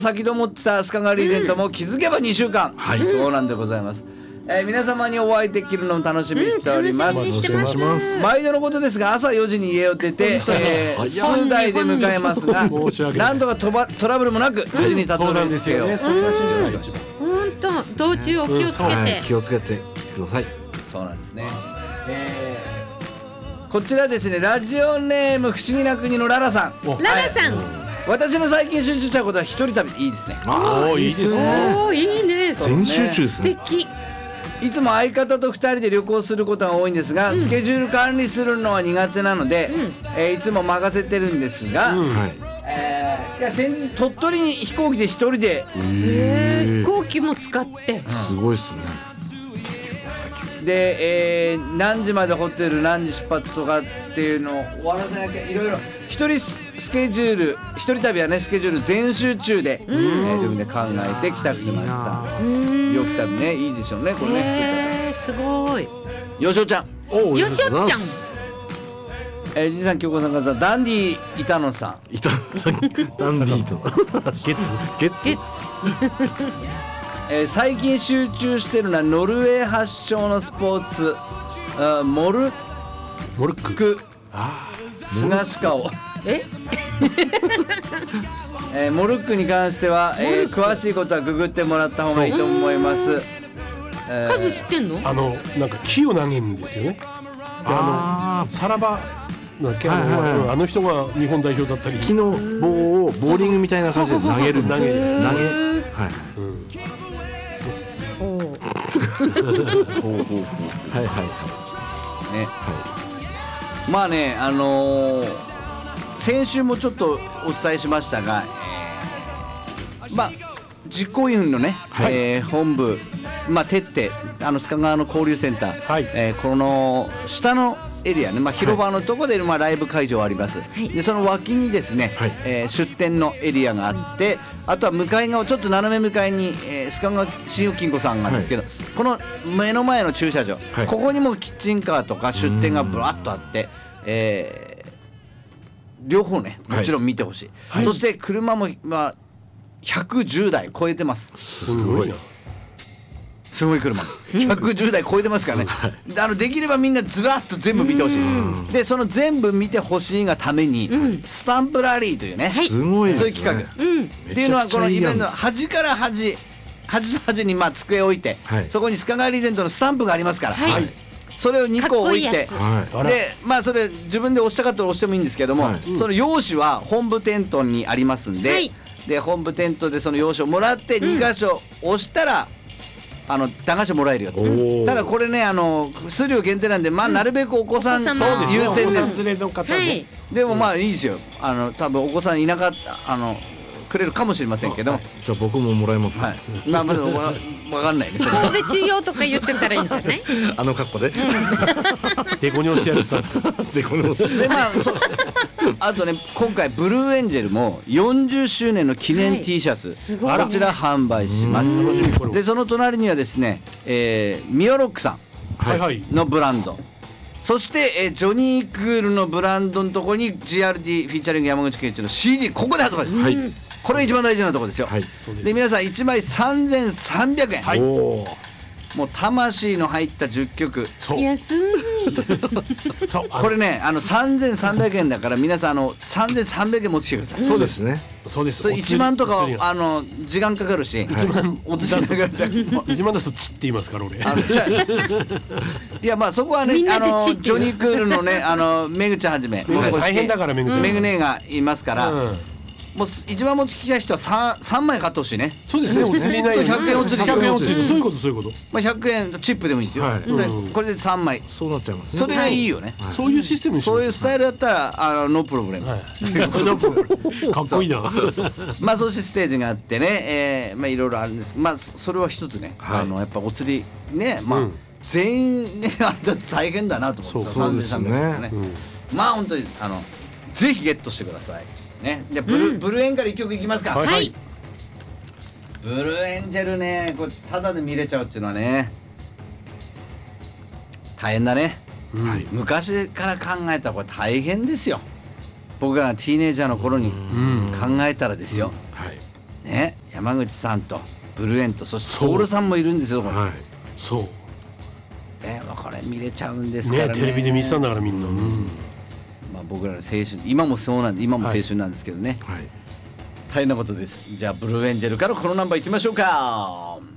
先と思ってたスカガリーゼントも気づけば2週間、 はいそうなんでございます。皆様にお会いできるのを楽しみにしております。 楽しみにしてます。 毎度のことですが朝4時に家を出て、数台で迎えますが申し訳ない何度かトラブルもなく無事にたどり着けよう。 それらしいんじゃないか。 本当道中お気をつけはいて。 気をつけて来てください。 そうなんですね。こちらですね、ラジオネーム不思議な国のララさん。 ララさん。 私の最近集中したことは一人旅。いいですね。 ああいいですね。 おおいいね。 全集中です素ね。 敵。 いつも相方と2人で旅行することが多いんですが、スケジュール管理するのは苦手なので、いつも任せてるんですが、 はい。 しかし先日鳥取に飛行機で一人で飛行機も使って。 すごいですね。 で、何時までホテル何時出発とかっていうのを終わらせなきゃいろいろ一人スケジュール一人旅はねスケジュール全集中で、自分で考えて帰宅しました。よき旅ねいいでしょうねこれね。 すごい。 よしおちゃん、 よしおちゃん。 じいさん京子さんからさダンディ板野さんいたダンディーとゲッツ最近集中してるのはノルウェー発祥のスポーツモルック菅鹿をモルックに関しては、詳しいことはググってもらった方がいいと思います。 数知ってんの？ なんか木を投げるんですよね。でさらばあの人が日本代表だったり木の棒をボーリングみたいな感じで投げるはいはいはいね、まあね先週もちょっとお伝えしましたが、まあ実行委員のね、本部徹底須賀川の交流センター、この下のエリアね、広場のところで、ライブ会場あります、でその脇にですね、出店のエリアがあって、あとは向かい側ちょっと斜め向かいに、須賀川信用金庫さんなんですけど、この目の前の駐車場、ここにもキッチンカーとか出店がブワッとあって、両方ねもちろん見てほしい、そして車も110台超えてます。 すごいな。 すごい車110台超えてますからね、できればみんなずらっと全部見てほしい、でその全部見てほしいがために、スタンプラリーというね、 すごいですね、 そういう企画、っていうのはこのイベントの端から端と端に机を置いて、そこに須賀川リーゼントのスタンプがありますから、それを2個置いて、でそれ自分で押したかったら押してもいいんですけども、その用紙は本部テントにありますんで、で本部テントでその用紙をもらって2箇所押したら駄菓子もらえるよと。ただこれね数量限定なんで、なるべくお子さん優先です。でもいいですよ、多分お子さんいなかったくれるかもしれませんけど、 じゃあ僕ももらえますか。 まず分かんないね。 神戸中央とか言ってたらいいんですよね。 格好でデコに押してやるスタンプデコにであとね今回ブルーエンジェルも40周年の記念 T シャツ、こちら販売します。でその隣にはですね、ミオロックさんのブランド、そして、ジョニークールのブランドのところに GRD フィーチャリング山口健一の CD ここで発売です、これ一番大事なところですよ、で皆さん1枚3300円、もう魂の入った10曲、 安いこれね3300円だから皆さん3300円持ってきてください。 そうですね、 そうです。 1万とか時間かかるし、お釣り出す 1万出すとチって言いますから俺。 いやそこはねジョニークールのねめぐちゃんはじめ大変だからめぐねがいますから、もう一番持ちきた人は 3枚買ってほしいね。 そうですね、お釣りない。 100円お釣り、 100円お釣り、そういうこと。 100円チップでもいいですよ、これで3枚、 そうなっちゃいますね。 それがいいよね、 そういうシステムにしよう。 そういうスタイルだったらノープロブレム、 かっこいいな。 そしてステージがあってね、いろいろあるんです。それは一つね、やっぱお釣りね、全員ねあれだと大変だなと思って、3300円ね、本当にぜひゲットしてくださいね。でブルーエンから1曲いきますか。ブルーエンジェルね、これタダで見れちゃうっていうのはね大変だね、昔から考えたらこれ大変ですよ。僕らがティーネイジャーの頃に考えたらですよ、 ね、山口さんとブルーエント、そして徹さんもいるんですよ。 はい、そう。 これ見れちゃうんですからね。 テレビで見てたんだからみんな。 まあ僕らの青春、今もそうなんで、今も青春なんですけどね。大変なことです。じゃあブルーエンジェルからこのナンバーいってみましょうか。